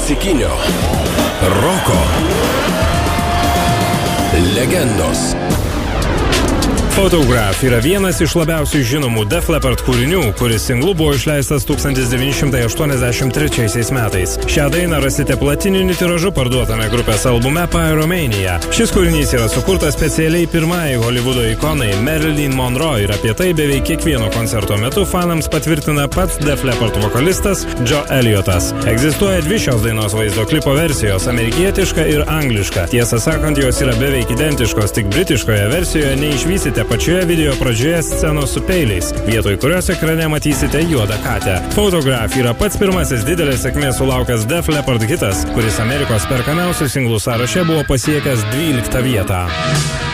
klasikinio roko legendos. Photograph yra vienas iš labiausiai žinomų Def Leppard kūrinių, kuris singlu buvo išleistas 1983 metais. Šią dainą rasite platininiu tiražu parduotame grupės albume Pyromania. Šis kūrinys yra sukurtas specialiai pirmai Holivudo ikonai Marilyn Monroe ir apie tai beveik kiekvieno koncerto metu fanams patvirtina pats Def Leppard vokalistas Joe Elliotas. Egzistuoja dvi šios dainos vaizdo klipo versijos – amerikietiška ir angliška. Tiesą sakant, jos yra beveik identiškos, tik britiškoje versijoje neišvysite pačioje video pradžioje scenos su peiliais, vietoj kurios ekrane matysite juodą katę. Photograph yra pats pirmasis didelės sėkmės sulaukęs Def Leppard hitas, kuris Amerikos perkamiausių singlų sąraše buvo pasiekęs 12 vietą.